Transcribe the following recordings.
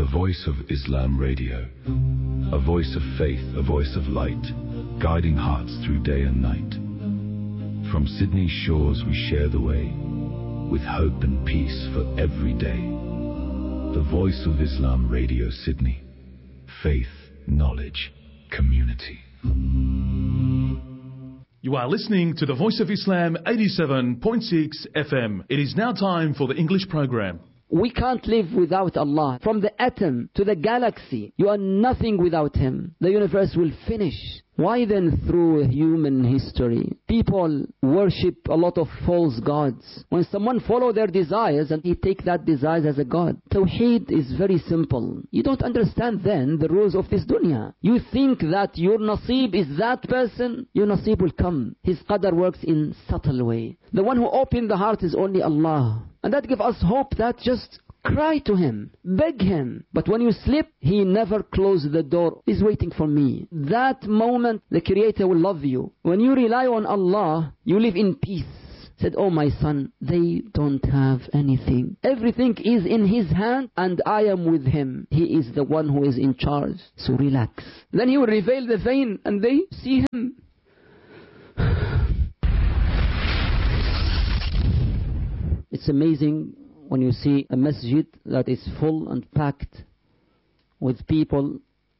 The Voice of Islam Radio. A voice of faith, a voice of light, guiding hearts through day and night. From Sydney's shores we share the way, with hope and peace for every day. The Voice of Islam Radio Sydney. Faith, knowledge, community. You are listening to the Voice of Islam 87.6 FM. It is now time for the English program. We can't live without Allah. From the atom to the galaxy, you are nothing without Him. The universe will finish. Why then, through human history, people worship a lot of false gods? When someone follow their desires and he take that desires as a god. Tawheed is very simple. You don't understand then the rules of this dunya. You think that your nasib is that person, your nasib will come. His qadar works in subtle way. The one who opened the heart is only Allah. And that gives us hope that just cry to Him, beg Him. But when you sleep, He never closes the door. He's waiting for me. That moment, the Creator will love you. When you rely on Allah, you live in peace. Said, oh my son, they don't have anything. Everything is in His hand and I am with Him. He is the one who is in charge. So relax. Then He will reveal the vein and they see Him. It's amazing when you see a masjid that is full and packed with people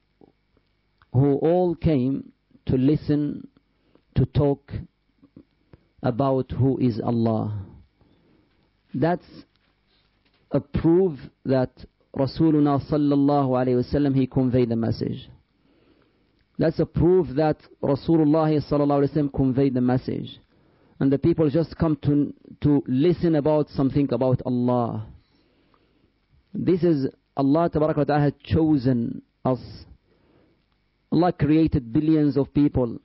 who all came to listen, to talk about who is Allah. That's a proof that Rasulullah sallallahu alayhi wasallam, he conveyed the message. That's a proof that Rasulullah sallallahu alayhi wasallam conveyed the message. And the people just come to listen about something about Allah. This is Allah Tabaraka wa Ta'ala had chosen us. Allah created billions of people.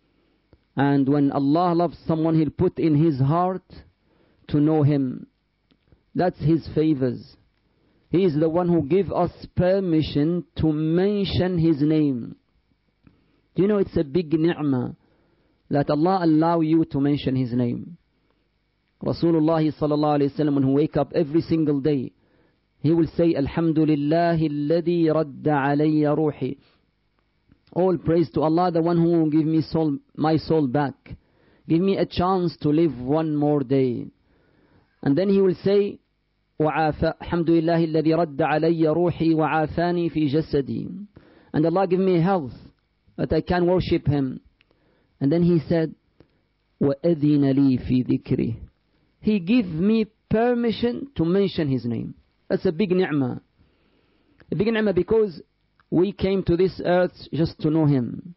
And when Allah loves someone, He'll put in his heart to know Him. That's His favors. He is the one who gives us permission to mention His name. Do you know it's a big ni'mah that Allah allow you to mention His name? Rasulullah sallallahu alayhi wa sallam, when he wake up every single day, he will say, Alhamdulillahi alladhi radda alayya ruhi. All praise to Allah, the one who will give me my soul back. Give me a chance to live one more day. And then he will say, Alhamdulillahi alladhi radda alayya ruhi wa afani fi jasadi. And Allah give me health that I can worship Him. And then he said, وَأَذِنَ لِي فِي ذِكْرِهِ. He gave me permission to mention His name. That's a big ni'mah. A big ni'mah because we came to this earth just to know Him.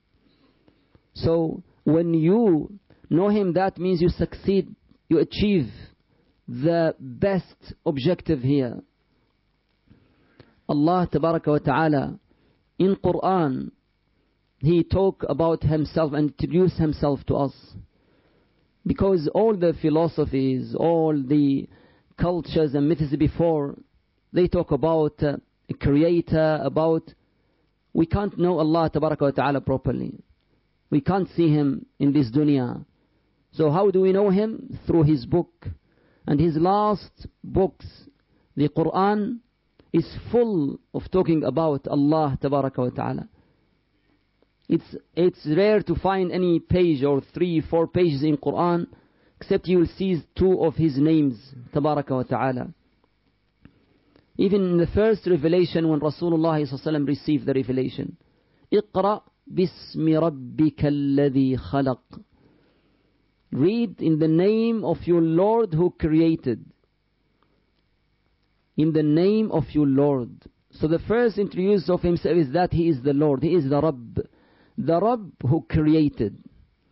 So when you know Him, that means you succeed, you achieve the best objective here. Allah Tabaraka wa Ta'ala in Quran, He talk about Himself and introduce Himself to us. Because all the philosophies, all the cultures and myths before, they talk about a creator, about... We can't know Allah Tabaraka wa Ta'ala properly. We can't see Him in this dunya. So how do we know Him? Through His book. And His last books, the Quran, is full of talking about Allah Tabaraka wa Ta'ala. It's rare to find any page or 3-4 pages in Quran except you will see 2 of His names, Tabaraka wa Ta'ala. Even in the first revelation, when Rasulullah ﷺ received the revelation, اقرأ باسم ربك الذي خلق. Read in the name of your Lord who created. In the name of your Lord. So the first introduce of Himself is that He is the Lord, He is the Rabb. The Rabb who created.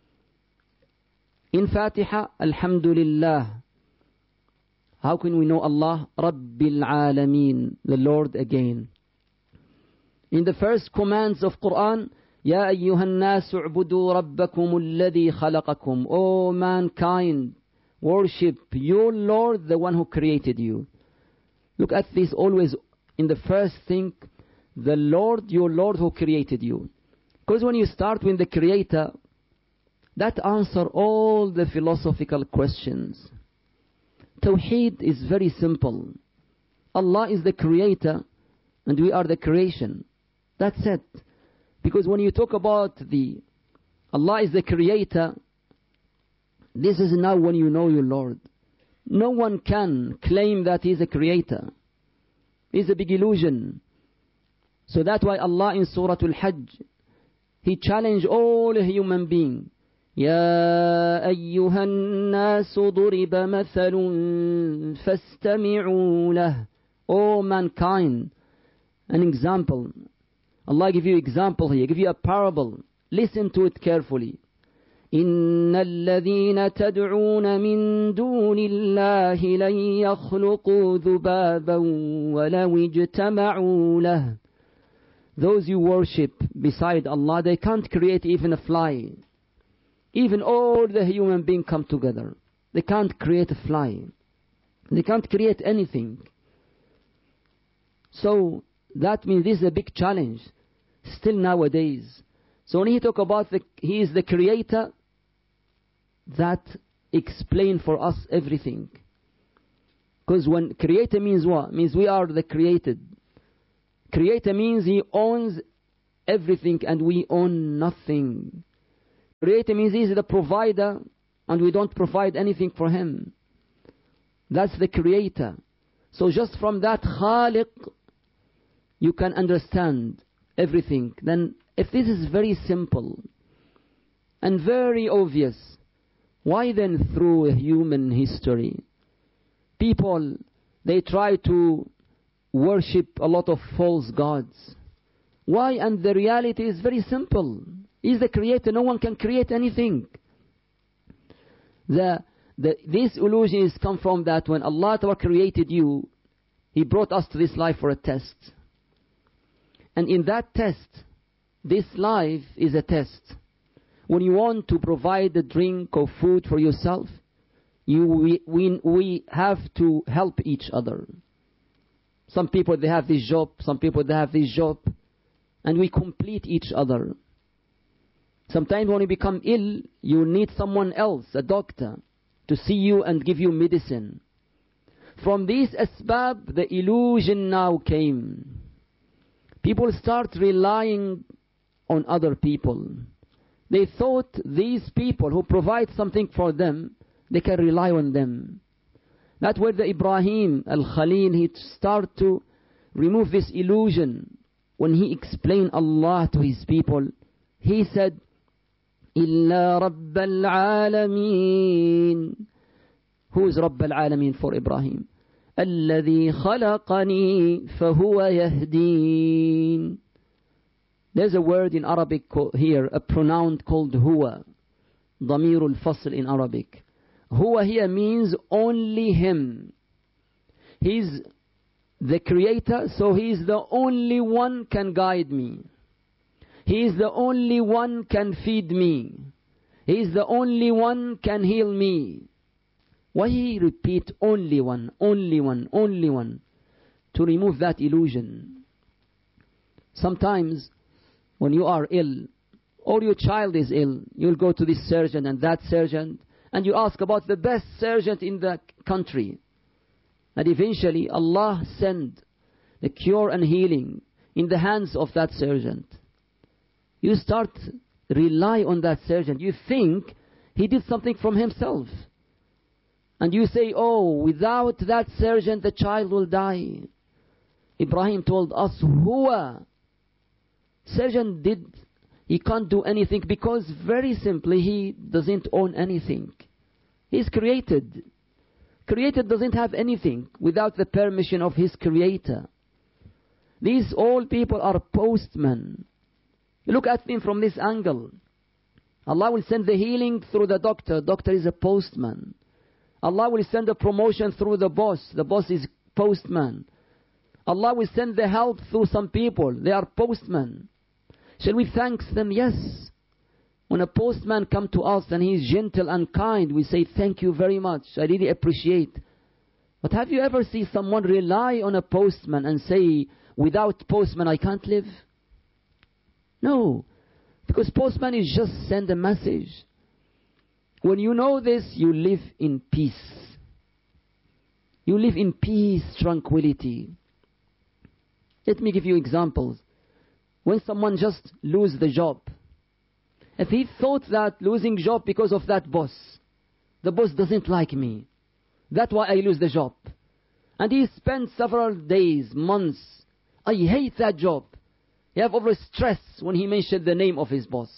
In Fatiha, Alhamdulillah. How can we know Allah? Rabbil Alameen, the Lord again. In the first commands of Quran, Ya ayyuhan nasu u'budu rabbakum alladhi khalaqakum. O mankind, worship your Lord, the one who created you. Look at this always in the first thing, the Lord, your Lord who created you. Because when you start with the Creator, that answer all the philosophical questions. Tawheed is very simple. Allah is the Creator and we are the creation. That's it. Because when you talk about Allah is the creator, this is now when you know your Lord. No one can claim that He is a creator. It's a big illusion. So that's why Allah in Surah Al-Hajj, He challenged all human beings. يا أيها الناس ضرب مثل فاستمعوا له. O mankind, an example. Allah give you example here, give you a parable. Listen to it carefully. إن الذين تدعون من دون الله لن يخلقوا ذبابا ولو اجتمعوا له. Those you worship beside Allah, they can't create even a fly. Even all the human beings come together, they can't create a fly. They can't create anything. So that means this is a big challenge still nowadays. So when He talk about He is the creator, that explain for us everything. Because when creator means what? Means we are the created. Creator means He owns everything and we own nothing. Creator means He is the provider and we don't provide anything for Him. That's the creator. So just from that Khaliq, you can understand everything. Then if this is very simple and very obvious, why then through human history, people, they try to worship a lot of false gods? Why? And the reality is very simple. He's the creator. No one can create anything. These illusions come from that when Allah created you, He brought us to this life for a test. And in that test, this life is a test. When you want to provide a drink or food for yourself, we have to help each other. Some people, they have this job, some people, they have this job, and we complete each other. Sometimes when you become ill, you need someone else, a doctor, to see you and give you medicine. From these asbab, the illusion now came. People start relying on other people. They thought these people who provide something for them, they can rely on them. That's where the Ibrahim al-Khalil, he started to remove this illusion. When he explained Allah to his people, he said, إِلَّا رَبَّ الْعَالَمِينَ. Who is Rabb al-Alamin for Ibrahim? الَّذِي خَلَقَنِي فَهُوَ يَهْدِينَ. There's a word in Arabic here, a pronoun called huwa. ضمير الفصل in Arabic. Huwa here means only Him. He's the creator, so He's the only one can guide me. He is the only one can feed me. He is the only one can heal me. Why He repeat only one, only one, only one? To remove that illusion. Sometimes when you are ill, or your child is ill, you'll go to this surgeon and that surgeon, and you ask about the best surgeon in the country. And eventually Allah send the cure and healing in the hands of that surgeon. You start rely on that surgeon. You think he did something from himself. And you say, oh, without that surgeon the child will die. Ibrahim told us, Huwa. Surgeon he can't do anything because very simply he doesn't own anything. He's created. Created doesn't have anything without the permission of his creator. These all people are postmen. Look at them from this angle. Allah will send the healing through the doctor. Doctor is a postman. Allah will send a promotion through the boss. The boss is postman. Allah will send the help through some people. They are postmen. Shall we thank them? Yes. When a postman comes to us and he is gentle and kind, we say, thank you very much. I really appreciate. But have you ever seen someone rely on a postman and say, without postman I can't live? No. Because postman is just send a message. When you know this, you live in peace. You live in peace, tranquility. Let me give you examples. When someone just loses the job, if he thought that losing job because of that boss, the boss doesn't like me, that's why I lose the job. And he spent several days, months, I hate that job. He have over stress when he mentioned the name of his boss.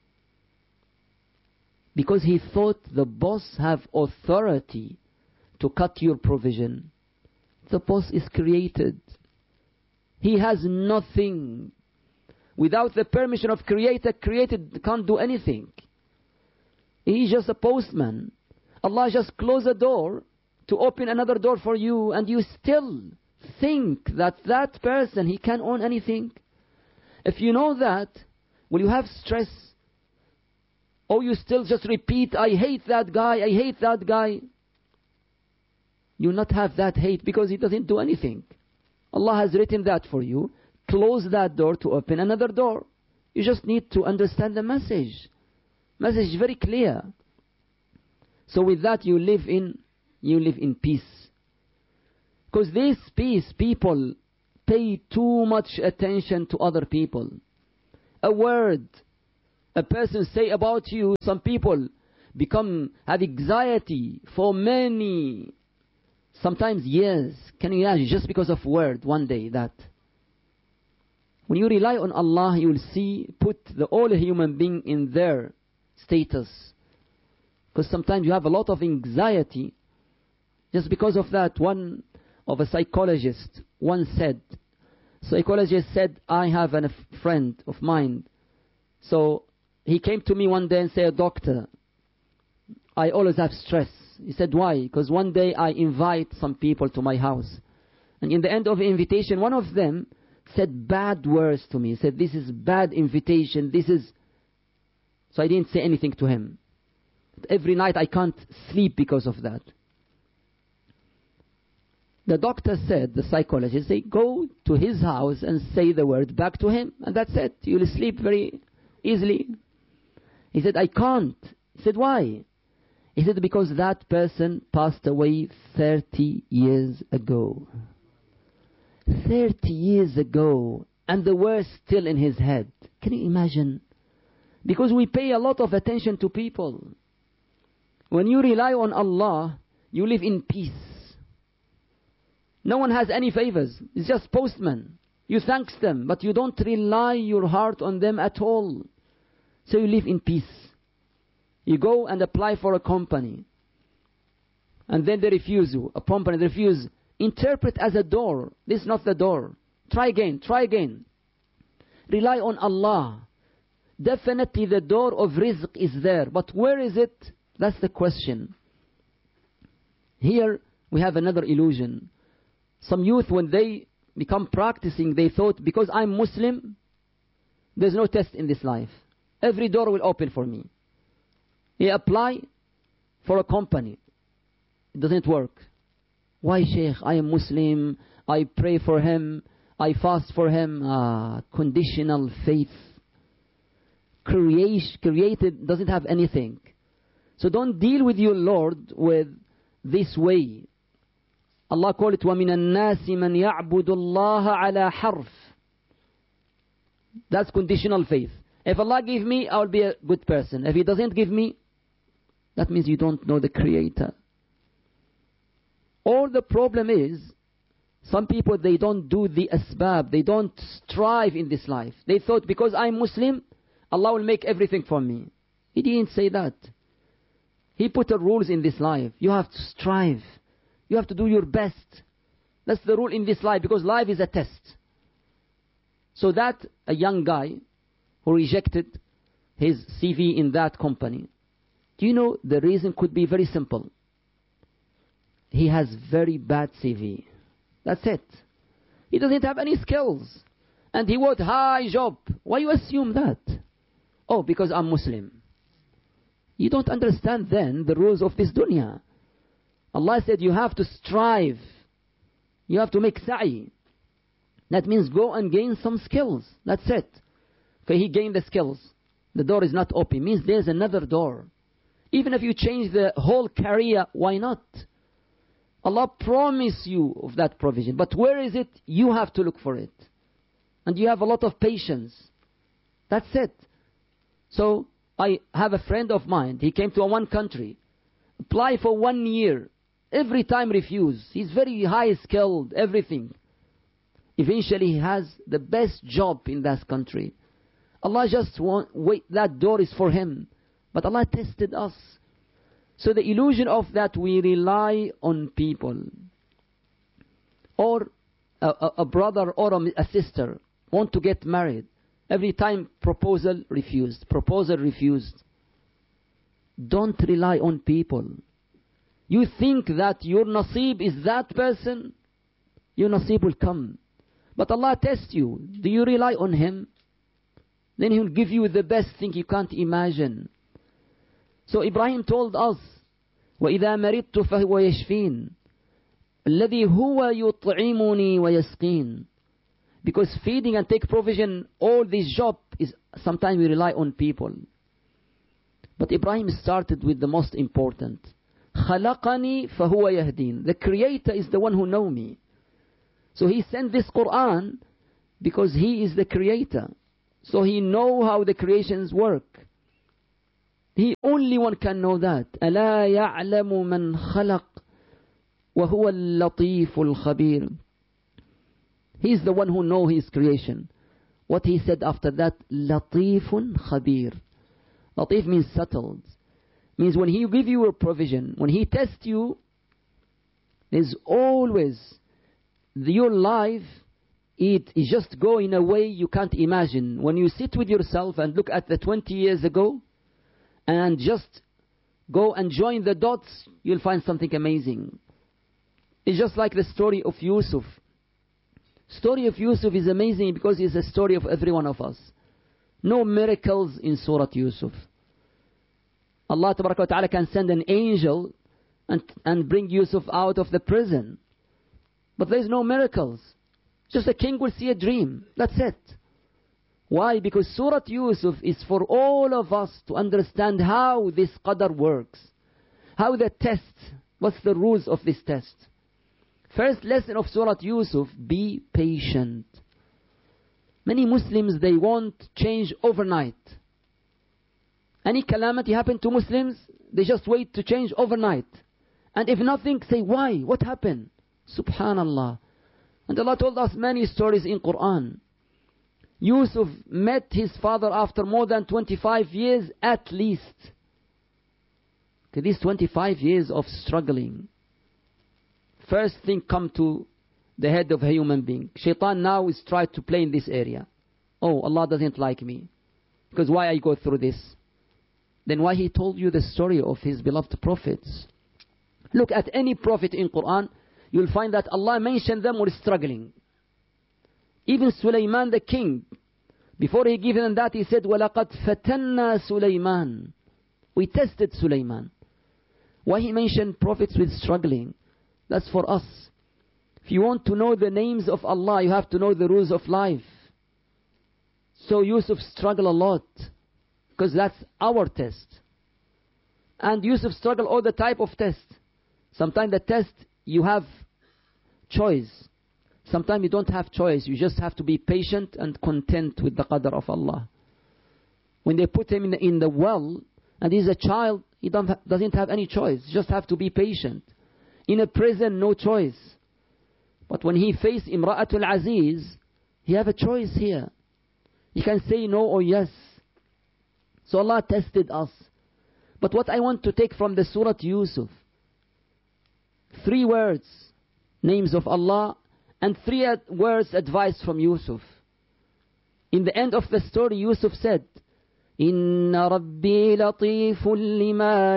Because he thought the boss have authority to cut your provision. The boss is created. He has nothing. Without the permission of created can't do anything. He's just a postman. Allah just closed a door to open another door for you, and you still think that that person, he can own anything. If you know that, will you have stress? Or you still just repeat, I hate that guy, I hate that guy. You will not have that hate because he doesn't do anything. Allah has written that for you. Close that door to open another door. You just need to understand the message. Message is very clear. So with that you live in peace. Because this peace, people pay too much attention to other people. A word a person say about you, some people have anxiety for many, sometimes years. Can you imagine? Just because of word, one day that. When you rely on Allah, you will see, put all human being in their status. Because sometimes you have a lot of anxiety just because of that. One of a psychologist once said, I have a friend of mine. So he came to me one day and said, doctor, I always have stress. He said, why? Because one day I invite some people to my house. And in the end of the invitation, one of them said bad words to me. He said, this is bad invitation. So I didn't say anything to him. But every night I can't sleep because of that. The doctor said, the psychologist said, go to his house and say the word back to him. And that's it. You'll sleep very easily. He said, I can't. He said, why? He said, because that person passed away 30 years ago. 30 years ago. And the word's still in his head. Can you imagine? Because we pay a lot of attention to people. When you rely on Allah, you live in peace. No one has any favors. It's just postmen. You thank them, but you don't rely your heart on them at all. So you live in peace. You go and apply for a company. And then they refuse you. A company refuses. Interpret as a door. This is not the door. Try again. Try again. Rely on Allah. Definitely the door of rizq is there. But where is it? That's the question. Here we have another illusion. Some youth, when they become practicing, they thought, because I'm Muslim, there's no test in this life. Every door will open for me. He apply for a company. It doesn't work. Why, Sheikh? I am Muslim. I pray for him. I fast for him. Conditional faith. Created doesn't have anything. So don't deal with your Lord with this way. Allah called it, وَمِنَ النَّاسِ مَنْ يَعْبُدُ اللَّهَ عَلَى حَرْفٍ. That's conditional faith. If Allah give me, I will be a good person. If He doesn't give me, that means you don't know the Creator. All the problem is, some people, they don't do the asbab. They don't strive in this life. They thought, because I'm Muslim, Allah will make everything for me. He didn't say that. He put the rules in this life. You have to strive. You have to do your best. That's the rule in this life, because life is a test. So that a young guy who rejected his CV in that company, do you know the reason could be very simple? He has very bad CV. That's it. He doesn't have any skills. And he want high job. Why you assume that? Oh, because I'm Muslim. You don't understand then the rules of this dunya. Allah said you have to strive. You have to make sa'i. That means go and gain some skills. That's it. Okay, he gained the skills. The door is not open. Means there's another door. Even if you change the whole career, why not? Allah promised you of that provision. But where is it? You have to look for it. and you have a lot of patience. That's it. So I have a friend of mine. He came to one country, apply for 1 year, every time refuse. He's very high skilled, everything. Eventually he has the best job in that country. Allah just wait, that door is for him. But Allah tested us. So the illusion of that we rely on people. Or a brother or a sister want to get married. Every time proposal refused. Proposal refused. Don't rely on people. You think that your nasib is that person, your nasib will come. But Allah tests you. Do you rely on Him? Then He will give you the best thing you can't imagine. So Ibrahim told us, وَإِذَا مَرِضْتُ فَهُوَ يَشْفِينَ الَّذِي هُوَ يُطْعِمُنِي وَيَسْقِينَ. Because feeding and take provision, all this job is, sometimes we rely on people. But Ibrahim started with the most important. خَلَقَنِي فَهُوَ يَهْدِينَ. The Creator is the one who knows me. So He sent this Quran because He is the Creator. So He knows how the creations work. He only one can know that. أَلَا يَعْلَمُ مَنْ خَلَقَ وَهُوَ اللَّطِيفُ الْخَبِيرُ. He is the one who knows His creation. What He said after that, لَطِيفٌ خَبِيرٌ. Latif means settled. Means when He give you a provision, when He tests you, there's always your life, it is just go in a way you can't imagine. When you sit with yourself and look at the 20 years ago, and just go and join the dots, you'll find something amazing. It's just like the story of Yusuf. Story of Yusuf is amazing because it's a story of every one of us. No miracles in Surah Yusuf. Allah Tabaraka wa Ta'ala can send an angel and bring Yusuf out of the prison. But there's no miracles. Just a king will see a dream. That's it. Why? Because Surah Yusuf is for all of us to understand how this qadar works. How the test, what's the rules of this test. First lesson of Surah Yusuf, be patient. Many Muslims, they want change overnight. Any calamity happen to Muslims, they just wait to change overnight. And if nothing, say, why? What happened? Subhanallah. And Allah told us many stories in Quran. Yusuf met his father after more than 25 years at least. Okay, these 25 years of struggling. First thing come to the head of a human being. Shaitan now is trying to play in this area. Oh, Allah doesn't like me. Because why I go through this? Then why He told you the story of His beloved prophets? Look at any prophet in Quran, you'll find that Allah mentioned them were struggling. Even Sulaiman the king, before He gave them that, He said, وَلَقَدْ فَتَنَّا سُلَيْمَانَ. We tested Sulaiman. Why He mentioned prophets with struggling? That's for us. If you want to know the names of Allah, you have to know the rules of life. So Yusuf struggled a lot, because that's our test. And Yusuf struggled all the type of tests. Sometimes the test, you have choice. Sometimes you don't have choice. You just have to be patient and content with the qadr of Allah. When they put him in the well, and he's a child, he doesn't have any choice. You just have to be patient. In a prison, no choice. But when he faced Imra'atul Aziz, he have a choice here. He can say no or yes. So Allah tested us. But what I want to take from the Surah Yusuf, 3 words, names of Allah, and 3 words, advice from Yusuf. In the end of the story, Yusuf said, Inna Rabbi latifun lima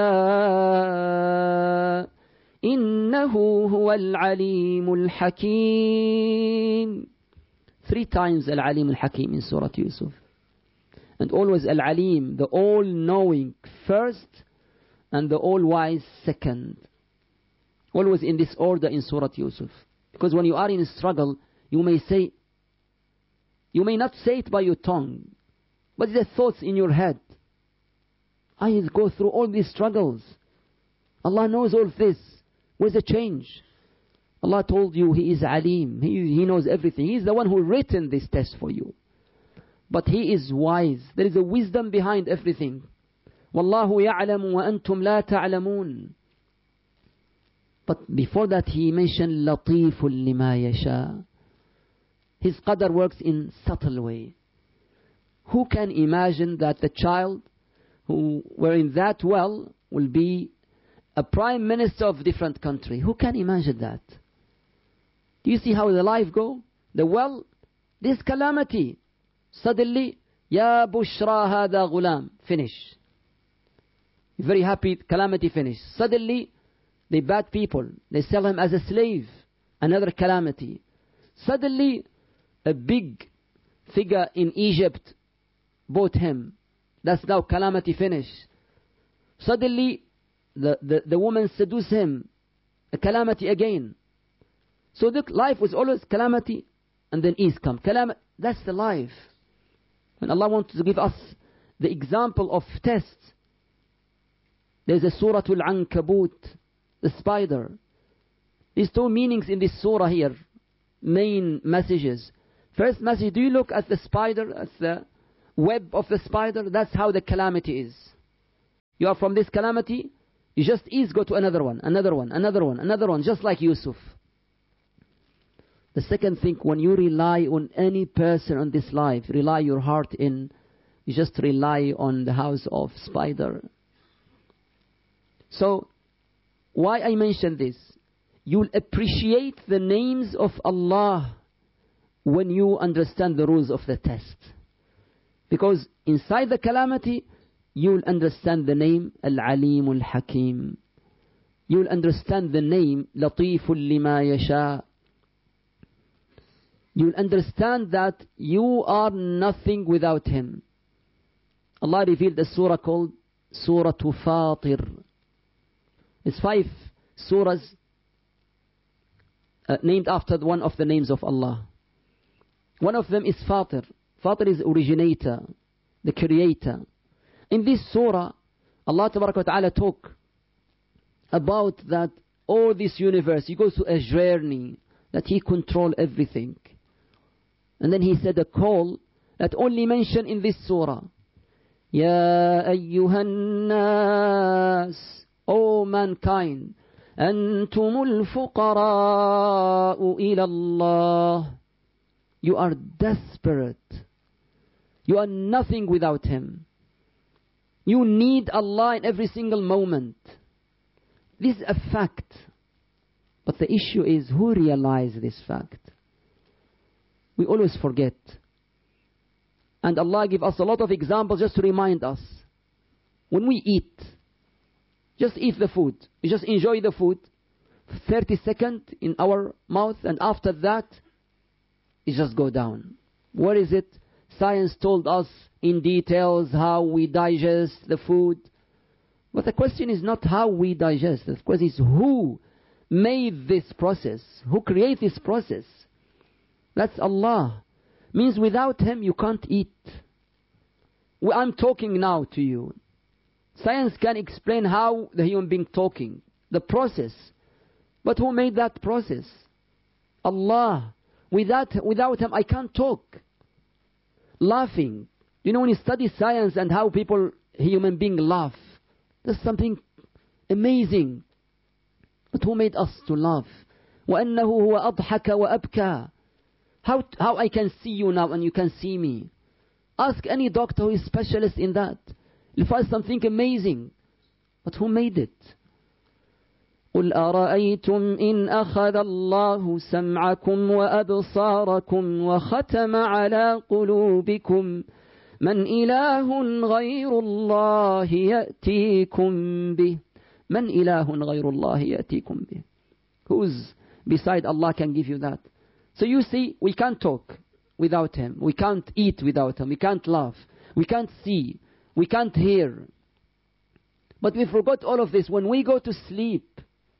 yasha, innahu huwal alimul hakim. 3 times Al-Alim Al-Hakim in Surah Yusuf. And always Al-Alim, the all-knowing first, and the all-wise second. Always in this order in Surah Yusuf. Because when you are in a struggle, you may not say it by your tongue, but the thoughts in your head. I go through all these struggles. Allah knows all this. Where's the change? Allah told you He is Alim. He knows everything. He is the one who written this test for you. But He is wise. There is a wisdom behind everything. Wallahu ya'lamu wa antum la ta'lamun. But before that He mentioned Latiful lima yasha. His qadar works in subtle way. Who can imagine that the child who were in that well will be a prime minister of different country? Who can imagine that? Do you see how the life go? The well, this calamity. Suddenly, Ya Bushra hada ghulam. Finish. Very happy, calamity finished. Suddenly, they bad people. They sell him as a slave. Another calamity. Suddenly, a big figure in Egypt bought him. That's now calamity finished. Suddenly, the woman seduced him. A calamity again. So the life was always calamity and then ease come. That's the life. And Allah wants to give us the example of tests. There's a Surah Al-Ankabut, the spider. There's two meanings in this surah here. Main messages. First message, do you look at the spider, at the web of the spider? That's how the calamity is. You are from this calamity, you just ease, go to another one, another one, another one, another one, just like Yusuf. The second thing, when you rely on any person on this life, rely your heart in, you just rely on the house of spider. So, why I mention this? You'll appreciate the names of Allah when you understand the rules of the test. Because inside the calamity, you'll understand the name Al-Alim Al-Hakim. You'll understand the name Latiful lima yasha. You'll understand that you are nothing without Him. Allah revealed a surah called Surah Fatir. It's 5 surahs named after one of the names of Allah. One of them is Fatir. Fatir is originator, the creator. In this surah, Allah Tabaraka wa Ta'ala talk about that all this universe, He goes through a journey, that He control everything. And then He said a call that only mentioned in this surah. Ya ayyuhan nas, O mankind, antumul fuqara'u ila Allah. You are desperate. You are nothing without Him. You need Allah in every single moment. This is a fact. But the issue is, who realizes this fact? We always forget. And Allah gives us a lot of examples just to remind us. When we eat, just eat the food. We just enjoy the food. 30 seconds in our mouth, and after that, it just go down. What is it? Science told us in details how we digest the food. But the question is not how we digest. The question is who made this process? Who created this process? That's Allah. Means without Him you can't eat. I'm talking now to you. Science can explain how the human being talking. The process. But who made that process? Allah. Without Him I can't talk. Laughing. You know, when you study science and how human beings laugh, that's something amazing. But who made us to laugh? وَأَنَّهُ هُوَ أَضْحَكَ وَأَبْكَى. How I can see you now and you can see me? Ask any doctor who is specialist in that. You'll find something amazing. But who made it? قُلْ أَرَأَيْتُمْ إِنْ أَخَذَ اللَّهُ سَمْعَكُمْ وَأَبْصَارَكُمْ وَخَتَمَ عَلَى قُلُوبِكُمْ مَنْ إِلَهٌ غَيْرُ اللَّهِ يَأْتِيكُمْ بِهِ. مَنْ إِلَهٌ غَيْرُ اللَّهِ يَأْتِيكُمْ بِهِ. Who's beside Allah can give you that? So you see, we can't talk without Him. We can't eat without Him. We can't laugh. We can't see. We can't hear. But we forgot all of this. When we go to sleep,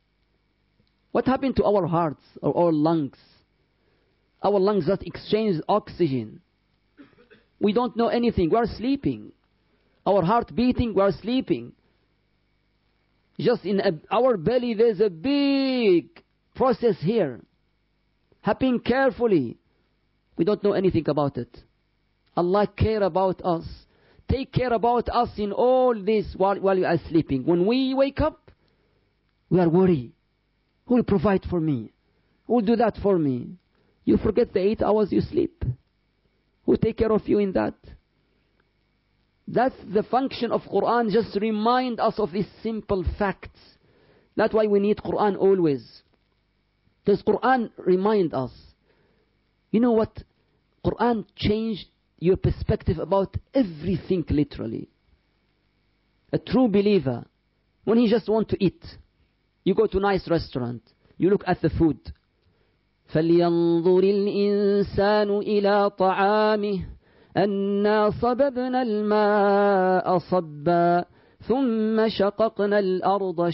what happened to our hearts or our lungs? Our lungs just exchange oxygen. We don't know anything. We are sleeping. Our heart beating, we are sleeping. Just in our belly there's a big process here, happening carefully. We don't know anything about it. Allah care about us. Take care about us in all this while we are sleeping. When we wake up, we are worried. Who will provide for me? Who will do that for me? You forget the 8 hours you sleep. Who will take care of you in that? That's the function of Quran. Just remind us of these simple facts. That's why we need Quran always. Because Quran remind us. You know what? Quran changed your perspective about everything literally. A true believer, when he just want to eat, you go to a nice restaurant, you look at the food. فَلْيَنْظُرِ الْإِنسَانُ إِلَى طَعَامِهِ أَنَّا صَبَبْنَا الْمَاءَ صَبًّا ثُمَّ شَقَقْنَا الْأَرْضَ